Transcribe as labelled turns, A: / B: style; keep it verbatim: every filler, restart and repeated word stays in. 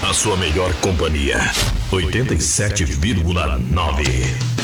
A: na sua melhor companhia. oitenta e sete vírgula nove.